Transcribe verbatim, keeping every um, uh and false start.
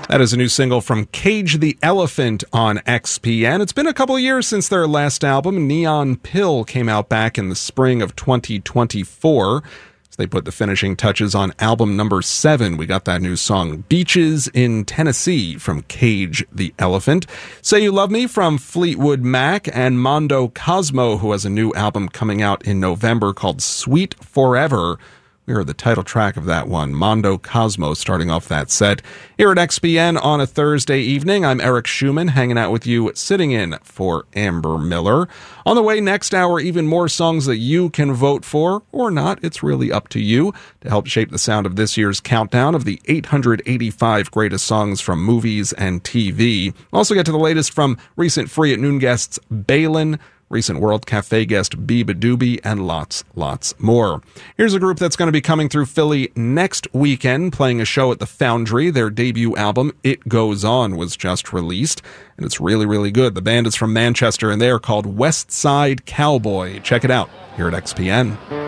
That is a new single from Cage the Elephant on X P N. It's been a couple of years since their last album, Neon Pill, came out back in the spring of twenty twenty-four. So they put the finishing touches on album number seven. We got that new song, Beaches in Tennessee, from Cage the Elephant. Say You Love Me from Fleetwood Mac, and Mondo Cosmo, who has a new album coming out in November called Sweet Forever. We heard the title track of that one, Mondo Cosmo, starting off that set. Here at X P N on a Thursday evening, I'm Eric Schumann, hanging out with you, sitting in for Amber Miller. On the way next hour, even more songs that you can vote for, or not. It's really up to you, to help shape the sound of this year's countdown of the eight hundred eighty-five greatest songs from movies and T V. Also get to the latest from recent Free at Noon guests Balin, recent World Cafe guest Biba Doobie, and lots, lots more. Here's a group that's going to be coming through Philly next weekend, playing a show at the Foundry. Their debut album, It Goes On, was just released, and it's really, really good. The band is from Manchester, and they are called West Side Cowboy. Check it out here at X P N.